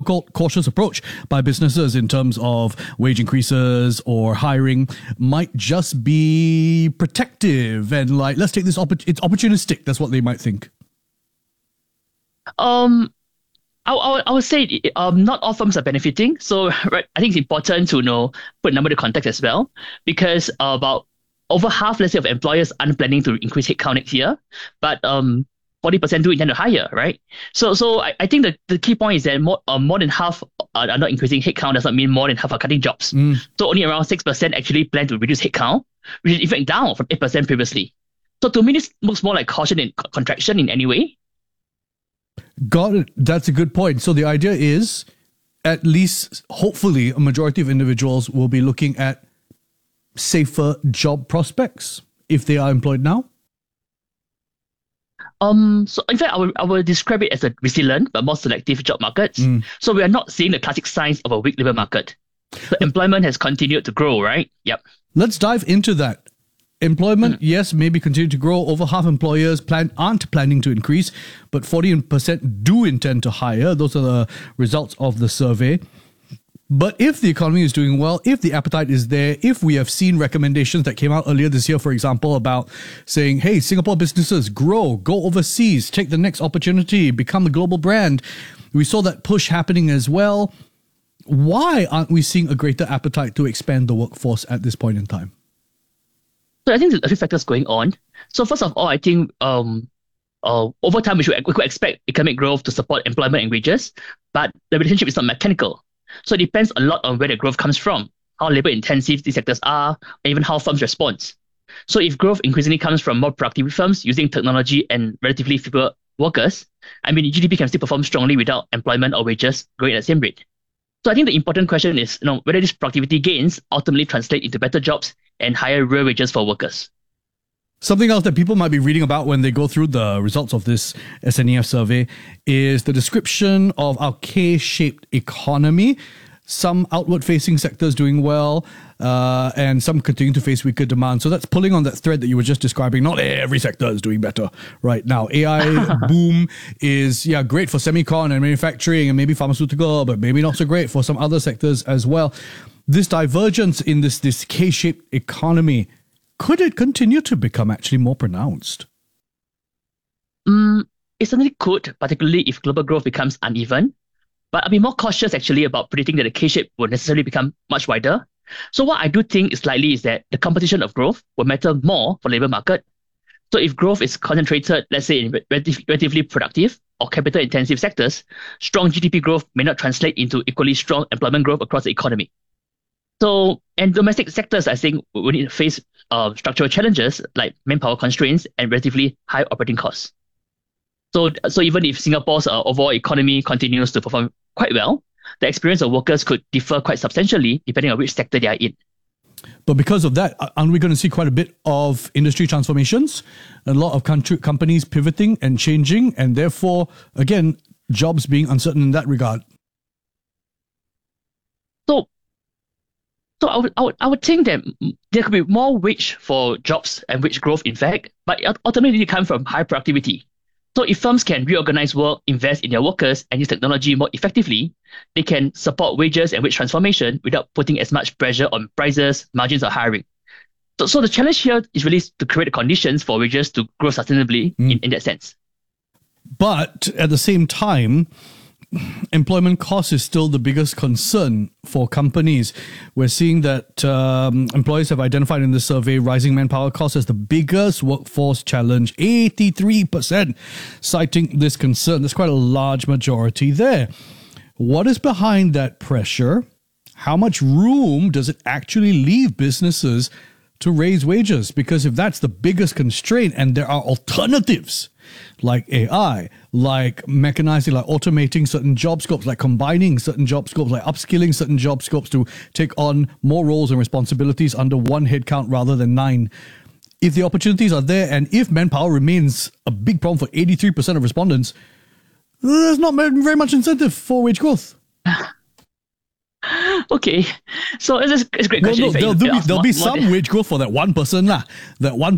so-called cautious approach by businesses in terms of wage increases or hiring might just be protective and like, let's take this, it's opportunistic. That's what they might think. I would say not all firms are benefiting. So right, I think it's important to put a number to context as well, because about over half, let's say, of employers aren't planning to increase headcount next year, but 40% do intend to hire, right? So I think the key point is that more than half are not increasing headcount does not mean more than half are cutting jobs. So only around 6% actually plan to reduce headcount, which is in fact down from 8% previously. So to me, this looks more like caution and contraction in any way. Got it. That's a good point. So the idea is, at least, hopefully, a majority of individuals will be looking at safer job prospects if they are employed now. So in fact, I will describe it as a resilient but more selective job market. So we are not seeing the classic signs of a weak labor market. So employment has continued to grow, right? Yep. Let's dive into that. Employment, yes, maybe continue to grow. Over half employers aren't planning to increase, but 40% do intend to hire. Those are the results of the survey. But if the economy is doing well, if the appetite is there, if we have seen recommendations that came out earlier this year, for example, about saying, hey, Singapore businesses, grow, go overseas, take the next opportunity, become a global brand. We saw that push happening as well. Why aren't we seeing a greater appetite to expand the workforce at this point in time? So I think there's a few factors going on. So first of all, I think over time we could expect economic growth to support employment and wages, but the relationship is not mechanical. So it depends a lot on where the growth comes from, how labor intensive these sectors are, and even how firms respond. So if growth increasingly comes from more productive firms using technology and relatively fewer workers, I mean, GDP can still perform strongly without employment or wages growing at the same rate. So I think the important question is, whether these productivity gains ultimately translate into better jobs and higher real wages for workers. Something else that people might be reading about when they go through the results of this SNEF survey is the description of our K-shaped economy. Some outward-facing sectors doing well, and some continuing to face weaker demand. So that's pulling on that thread that you were just describing. Not every sector is doing better right now. AI boom is great for semicon and manufacturing and maybe pharmaceutical, but maybe not so great for some other sectors as well. This divergence in this K-shaped economy, could it continue to become actually more pronounced? It certainly could, particularly if global growth becomes uneven. But I'll be more cautious actually about predicting that the K-shape will necessarily become much wider. So what I do think is likely is that the competition of growth will matter more for labor market. So if growth is concentrated, let's say in relatively productive or capital intensive sectors, strong GDP growth may not translate into equally strong employment growth across the economy. So, and domestic sectors, I think, will need to face structural challenges like manpower constraints and relatively high operating costs. So even if Singapore's overall economy continues to perform quite well, the experience of workers could differ quite substantially depending on which sector they are in. But because of that, aren't we going to see quite a bit of industry transformations? A lot of companies pivoting and changing, and therefore, again, jobs being uncertain in that regard. So I would think that there could be more wage for jobs and wage growth, in fact, but ultimately it comes from high productivity. So if firms can reorganize work, invest in their workers, and use technology more effectively, they can support wages and wage transformation without putting as much pressure on prices, margins, or hiring. So the challenge here is really to create the conditions for wages to grow sustainably in that sense. But at the same time, employment cost is still the biggest concern for companies. We're seeing that employers have identified in this survey rising manpower costs as the biggest workforce challenge. 83% citing this concern. There's quite a large majority there. What is behind that pressure? How much room does it actually leave businesses to raise wages? Because if that's the biggest constraint and there are alternatives like AI, like mechanizing, like automating certain job scopes, like combining certain job scopes, like upskilling certain job scopes to take on more roles and responsibilities under one headcount rather than 9. If the opportunities are there and if manpower remains a big problem for 83% of respondents, there's not very much incentive for wage growth. Okay, so it's a great question. There'll be some wage growth for that one person, that one